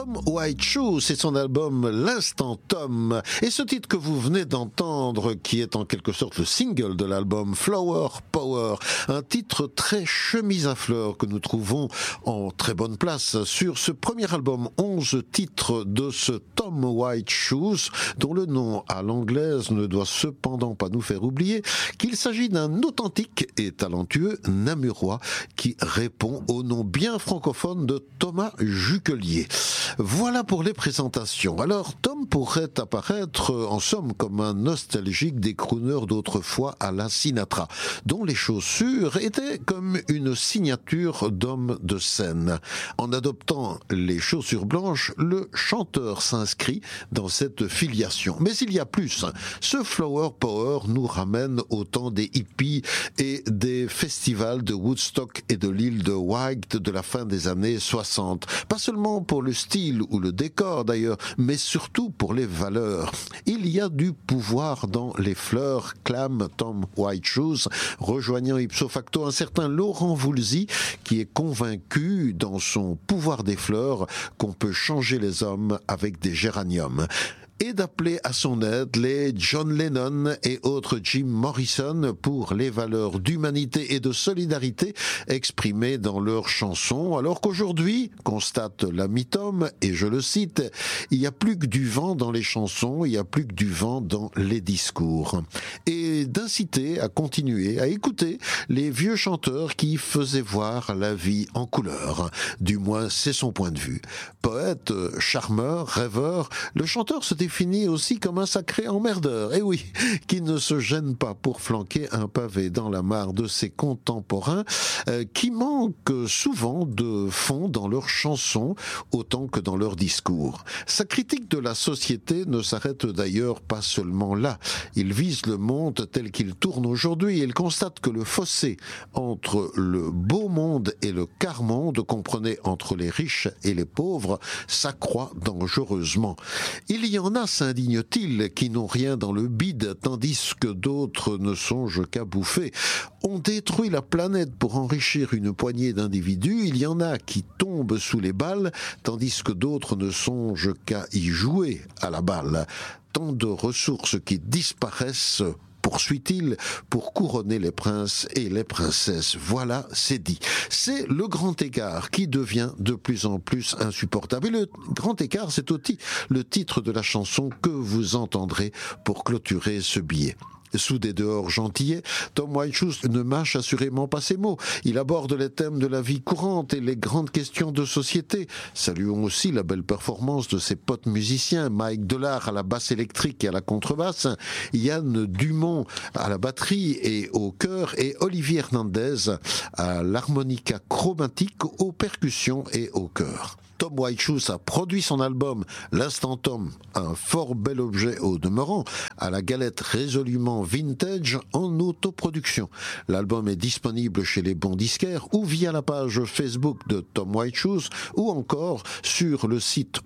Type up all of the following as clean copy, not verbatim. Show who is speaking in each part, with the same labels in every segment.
Speaker 1: Tom White Shoes, c'est son album L'Instant Tom. Et ce titre que vous venez d'entendre, qui est en quelque sorte le single de l'album Flower Power, un titre très chemise à fleurs que nous trouvons en très bonne place sur ce premier album, 11 titres de ce Tom White Shoes, dont le nom à l'anglaise ne doit cependant pas nous faire oublier qu'il s'agit d'un authentique et talentueux Namurois qui répond au nom bien francophone de Thomas Juquelier. Voilà pour les présentations. Alors, Tom pourrait apparaître en somme comme un nostalgique des crooners d'autrefois à la Sinatra, dont les chaussures étaient comme une signature d'homme de scène. En adoptant les chaussures blanches, le chanteur s'inscrit dans cette filiation. Mais il y a plus. Ce Flower Power nous ramène au temps des hippies et des festivals de Woodstock et de l'île de Wight de la fin des années 60. Pas seulement pour le style ou le décor d'ailleurs, mais surtout pour les valeurs. Il y a du pouvoir dans les fleurs, clame Tom White Shoes, rejoignant ipso facto un certain Laurent Voulzy qui est convaincu dans son pouvoir des fleurs qu'on peut changer les hommes avec des géraniums. Et d'appeler à son aide les John Lennon et autres Jim Morrison pour les valeurs d'humanité et de solidarité exprimées dans leurs chansons, alors qu'aujourd'hui, constate l'ami Tom, et je le cite, il n'y a plus que du vent dans les chansons, il n'y a plus que du vent dans les discours. Et d'inciter à continuer à écouter les vieux chanteurs qui faisaient voir la vie en couleur. Du moins, c'est son point de vue. Poète, charmeur, rêveur, le chanteur se définit aussi comme un sacré emmerdeur, et oui, qui ne se gêne pas pour flanquer un pavé dans la mare de ses contemporains qui manquent souvent de fond dans leurs chansons autant que dans leurs discours. Sa critique de la société ne s'arrête d'ailleurs pas seulement là. Il vise le monde tel qu'il tourne aujourd'hui et il constate que le fossé entre le beau monde et le quart-monde, comprenez entre les riches et les pauvres, s'accroît dangereusement. Il y en a, s'indigne-t-il, qui n'ont rien dans le bide, tandis que d'autres ne songent qu'à bouffer. On détruit la planète pour enrichir une poignée d'individus, il y en a qui tombent sous les balles, tandis que d'autres ne songent qu'à y jouer à la balle. Tant de ressources qui disparaissent, poursuit-il, pour couronner les princes et les princesses. Voilà, c'est dit. C'est le grand écart qui devient de plus en plus insupportable. Et le grand écart, c'est aussi le titre de la chanson que vous entendrez pour clôturer ce billet. Sous des dehors gentillets, Tom White Shoes ne mâche assurément pas ses mots. Il aborde les thèmes de la vie courante et les grandes questions de société. Saluons aussi la belle performance de ses potes musiciens, Mike Delard à la basse électrique et à la contrebasse, Yann Dumont à la batterie et au chœur et Olivier Hernandez à l'harmonica chromatique, aux percussions et au chœur. Tom White Shoes a produit son album L'Instant Tom, un fort bel objet au demeurant, à la galette résolument vintage en autoproduction. L'album est disponible chez les bons disquaires ou via la page Facebook de Tom White Shoes ou encore sur le site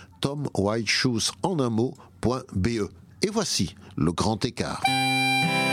Speaker 1: www.tomwhiteshoesenunmot.be. Et voici le grand écart.